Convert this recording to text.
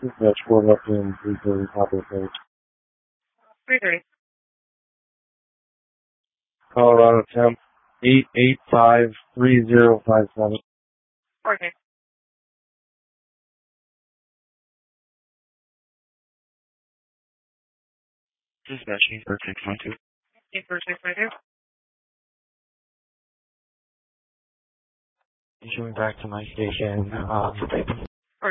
Dispatch 4 left in 330 Poplar Place. 330. Colorado temp 8853057. Okay. Dispatching for 612. 84692. Issuing back to my station.